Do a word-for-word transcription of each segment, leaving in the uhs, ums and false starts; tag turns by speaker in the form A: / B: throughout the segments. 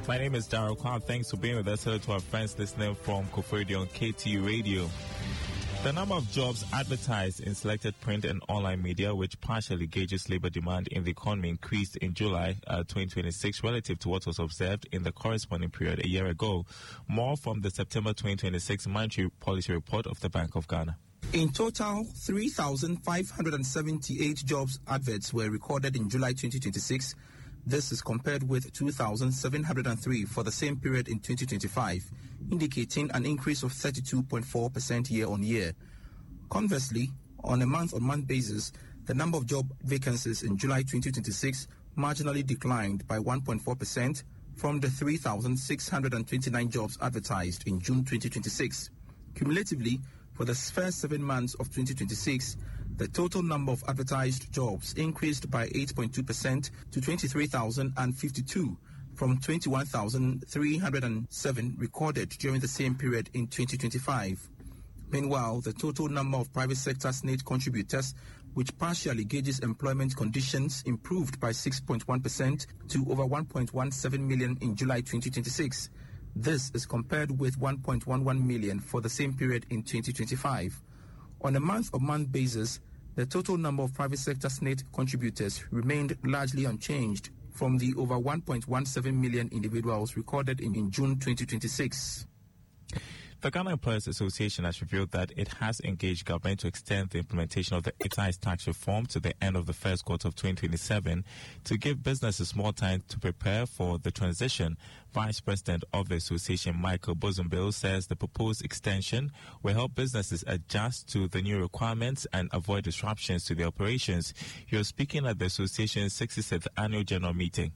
A: My name is Daryl Kwan. Thanks for being with us. Hello to our friends listening from Koforidua on K T U Radio. The number of jobs advertised in selected print and online media, which partially gauges labor demand in the economy, increased in July uh, twenty twenty-six relative to what was observed in the corresponding period a year ago. More from the September twenty twenty-six Monetary Policy Report of the Bank of Ghana.
B: In total, three thousand five hundred seventy-eight jobs adverts were recorded in July twenty twenty-six. This is compared with two thousand seven hundred three for the same period in twenty twenty-five, indicating an increase of thirty-two point four percent year-on-year. Conversely, on a month-on-month basis, the number of job vacancies in July twenty twenty-six marginally declined by one point four percent from the three thousand six hundred twenty-nine jobs advertised in June twenty twenty-six. Cumulatively, for the first seven months of twenty twenty-six, the total number of advertised jobs increased by eight point two percent to twenty-three thousand fifty-two from twenty-one thousand three hundred seven recorded during the same period in twenty twenty-five. Meanwhile, the total number of private sector S N A T contributors, which partially gauges employment conditions, improved by six point one percent to over one point one seven million in July twenty twenty-six. This is compared with one point one one million for the same period in twenty twenty-five. On a month-on-month basis, the total number of private sector S N A T contributors remained largely unchanged from the over one point one seven million individuals recorded in, in June twenty twenty-six.
A: The Ghana Employers Association has revealed that it has engaged government to extend the implementation of the excise tax reform to the end of the first quarter of twenty twenty-seven to give businesses more time to prepare for the transition. Vice President of the association, Michael Bozumbel, says the proposed extension will help businesses adjust to the new requirements and avoid disruptions to their operations. He was speaking at the association's sixty-sixth annual general meeting.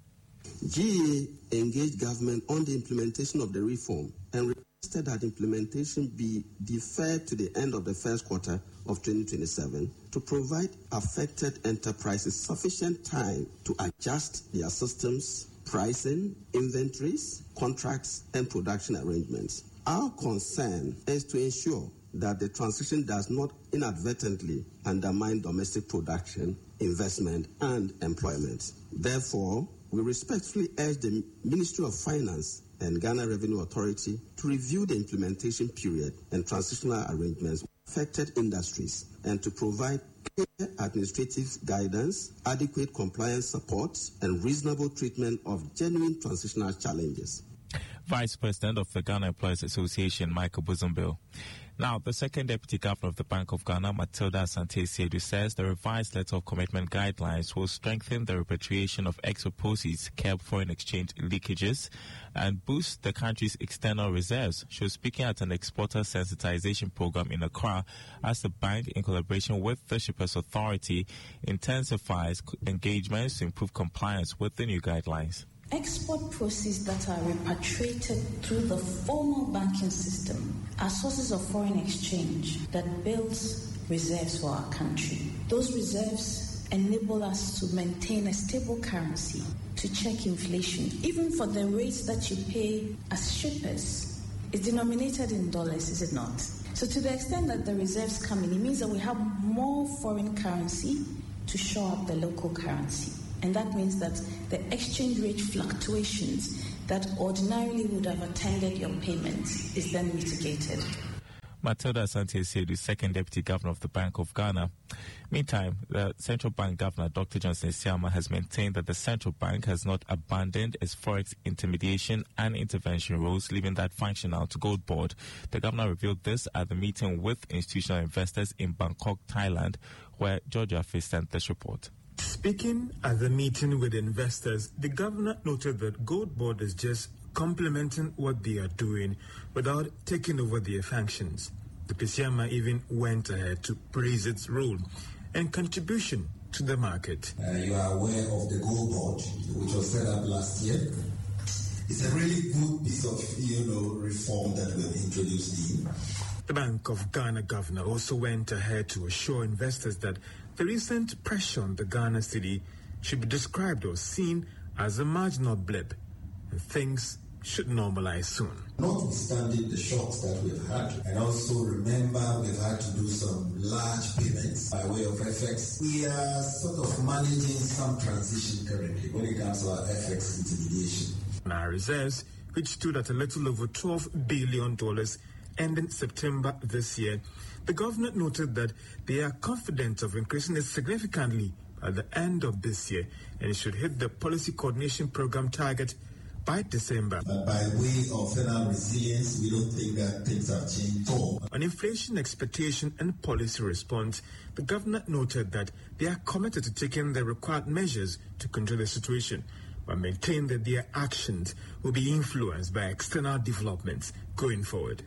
C: G E A engaged government on the implementation of the reform and requested that implementation be deferred to the end of the first quarter of twenty twenty-seven to provide affected enterprises sufficient time to adjust their systems, pricing, inventories, contracts, and production arrangements. Our concern is to ensure that the transition does not inadvertently undermine domestic production, investment, and employment. Therefore, we respectfully urge the Ministry of Finance and Ghana Revenue Authority to review the implementation period and transitional arrangements with affected industries and to provide clear administrative guidance, adequate compliance support, and reasonable treatment of genuine transitional challenges.
A: Vice President of the Ghana Employers Association, Michael Bozumbel. Now, the second Deputy Governor of the Bank of Ghana, Matilda Asante-Siedu, says the revised letter of commitment guidelines will strengthen the repatriation of export proceeds, curb foreign exchange leakages, and boost the country's external reserves. She was speaking at an exporter sensitization program in Accra as the bank, in collaboration with the Shippers Authority, intensifies engagements to improve compliance with the new guidelines.
D: Export proceeds that are repatriated through the formal banking system are sources of foreign exchange that builds reserves for our country. Those reserves enable us to maintain a stable currency to check inflation. Even for the rates that you pay as shippers, it's denominated in dollars, is it not? So to the extent that the reserves come in, it means that we have more foreign currency to shore up the local currency. And that means that the exchange rate fluctuations that ordinarily would have attended your payments is then mitigated.
A: Matilda Asante-Siedu, second Deputy Governor of the Bank of Ghana. Meantime, the Central Bank Governor, Doctor Johnson Isiama, has maintained that the Central Bank has not abandoned its forex intermediation and intervention roles, leaving that functional to Gold Board. The Governor revealed this at the meeting with institutional investors in Bangkok, Thailand, where Georgia Fay sent this report.
E: Speaking at the meeting with investors, the governor noted that Gold Board is just complementing what they are doing without taking over their functions. The P C M A even went ahead to praise its role and contribution to the market.
F: Uh, you are aware of the Gold Board, which was set up last year. It's a really good piece of, you know, reform that we've introduced in.
E: The Bank of Ghana governor also went ahead to assure investors that the recent pressure on the Ghana cedi should be described or seen as a marginal blip, and things should normalize soon.
F: Notwithstanding the shocks that we've had, and also remember we've had to do some large payments by way of F X, we are sort of managing some transition currently when it comes to our F X intermediation.
E: Now, by reserves, which stood at a little over twelve billion dollars ending September this year. The governor noted that they are confident of increasing it significantly by the end of this year, and it should hit the policy coordination program target by December.
F: But by way of federal resilience, we don't think that things have changed at all.
E: On inflation expectation and policy response, the governor noted that they are committed to taking the required measures to control the situation, but maintain that their actions will be influenced by external developments going forward.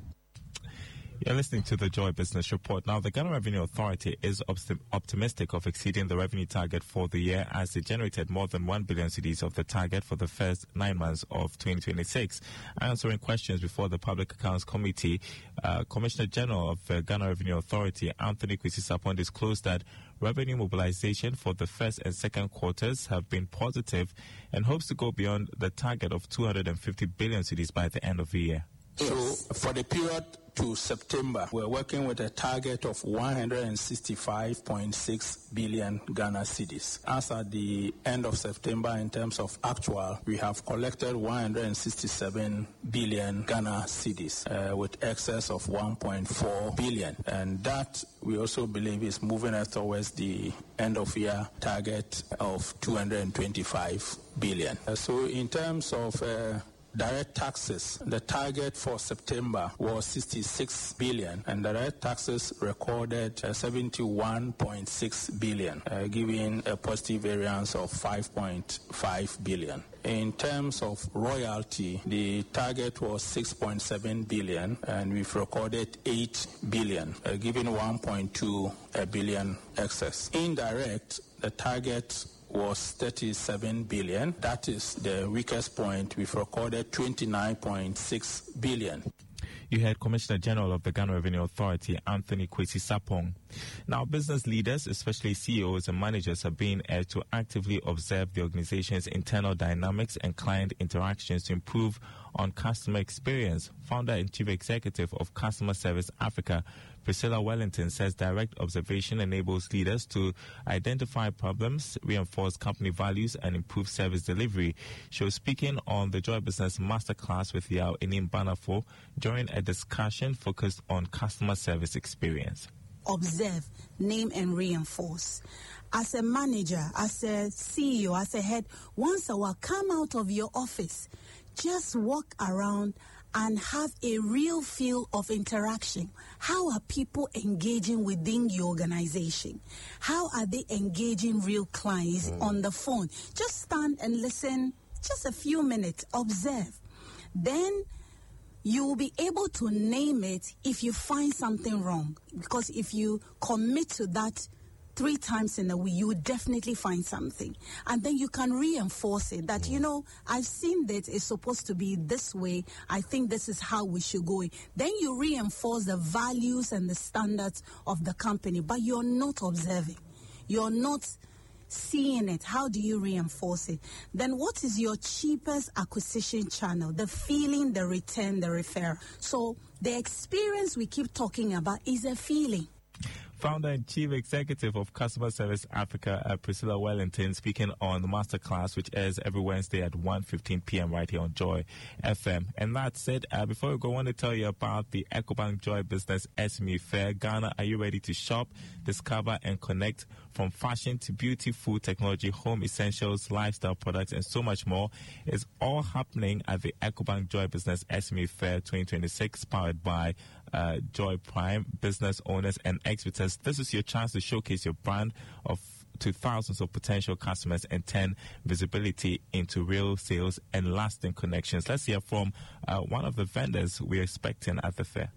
A: You're listening to the Joy Business Report. Now, the Ghana Revenue Authority is optim- optimistic of exceeding the revenue target for the year, as it generated more than one billion cedis of the target for the first nine months of twenty twenty-six. Answering questions before the Public Accounts Committee, uh, Commissioner General of the Ghana Revenue Authority, Anthony Kwesi Sarpong, disclosed that revenue mobilization for the first and second quarters have been positive and hopes to go beyond the target of two hundred fifty billion cedis by the end of the year.
G: So for the period to September, we're working with a target of one hundred sixty-five point six billion Ghana cedis. As at the end of September, in terms of actual, we have collected one hundred sixty-seven billion Ghana cedis uh, with excess of one point four billion. And that we also believe is moving us towards the end of year target of two hundred twenty-five billion. Uh, so in terms of uh, direct taxes, the target for September was sixty-six billion, and direct taxes recorded uh, seventy-one point six billion, uh, giving a positive variance of five point five billion. In terms of royalty, the target was six point seven billion, and we've recorded eight billion, uh, giving one point two billion excess. Indirect, the target was thirty-seven billion. That is the weakest point. We've recorded twenty-nine point six billion.
A: You heard Commissioner General of the Ghana Revenue Authority, Anthony Kwesi Sarpong. Now, business leaders, especially C E Os and managers, are being urged to actively observe the organization's internal dynamics and client interactions to improve on customer experience. Founder and Chief Executive of Customer Service Africa, Priscilla Wellington, says direct observation enables leaders to identify problems, reinforce company values, and improve service delivery. She was speaking on the Joy Business Masterclass with Yao Enim Banafo during a discussion focused on customer service experience.
H: Observe, name, and reinforce. As a manager, as a C E O, as a head, once a while, come out of your office, just walk around and have a real feel of interaction. How are people engaging within your organization? How are they engaging real clients mm. on the phone? Just stand and listen, just a few minutes, observe. Then you will be able to name it if you find something wrong. Because if you commit to that three times in a week, you would definitely find something. And then you can reinforce it that, you know, I've seen that it's supposed to be this way. I think this is how we should go. Then you reinforce the values and the standards of the company, but you're not observing. You're not seeing it. How do you reinforce it? Then what is your cheapest acquisition channel? The feeling, the return, the referral. So the experience we keep talking about is a feeling.
A: Founder and Chief Executive of Customer Service Africa, uh, Priscilla Wellington, speaking on the Masterclass, which airs every Wednesday at one fifteen p.m. right here on Joy F M. And that's it. Uh, before we go, I want to tell you about the EcoBank Joy Business S M E Fair. Ghana, are you ready to shop, discover, and connect? From fashion to beauty, food, technology, home essentials, lifestyle products, and so much more is all happening at the EcoBank Joy Business S M E Fair twenty twenty-six, powered by uh, Joy Prime, business owners and experts. This is your chance to showcase your brand of to thousands of potential customers and turn visibility into real sales and lasting connections. Let's hear from uh, one of the vendors we're expecting at the fair.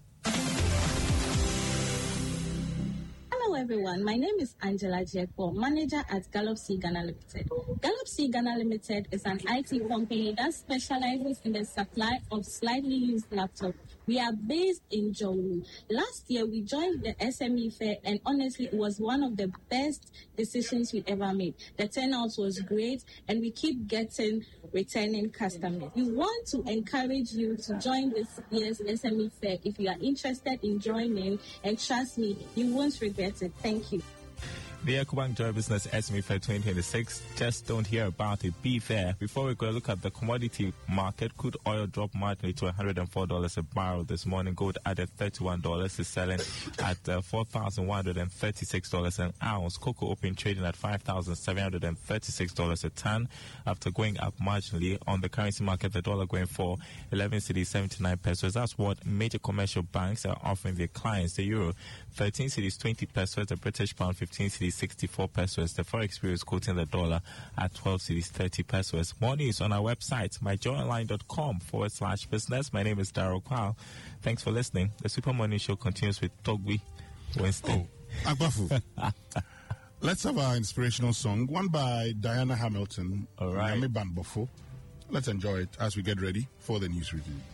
I: Hello everyone, my name is Angela Jekpo, manager at Galaxy Ghana Limited. Galaxy Ghana Limited is an I T company that specializes in the supply of slightly used laptops. We are based in Jolu. Last year, we joined the S M E Fair, and honestly, it was one of the best decisions we ever made. The turnout was great, and we keep getting returning customers. We want to encourage you to join this year's S M E Fair if you are interested in joining, and trust me, you won't regret it. Thank you.
A: The EcoBank Joy Business Estimate for twenty twenty-six. Just don't hear about it. Be fair. Before we go look at the commodity market, crude oil dropped marginally to one hundred four dollars a barrel this morning. Gold added thirty-one dollars, is selling at uh, four thousand one hundred thirty-six dollars an ounce. Cocoa open trading at five thousand seven hundred thirty-six dollars a ton after going up marginally. On the currency market, the dollar going for eleven cedis seventy-nine pesos. That's what major commercial banks are offering their clients. The euro, thirteen cedis twenty pesos. The British pound, fifteen cedis sixty-four pesos. The Forex Bureau is quoting the dollar at twelve cedis thirty pesos. More news on our website, myjoyonline.com forward slash business. My name is Daryl Kwao. Thanks for listening. The Super Morning Show continues with Togwi Wednesday.
J: Oh, Agbafu. Let's have our inspirational song, one by Diana Hamilton.
A: All right.
J: Yami Banbofo. Let's enjoy it as we get ready for the news review.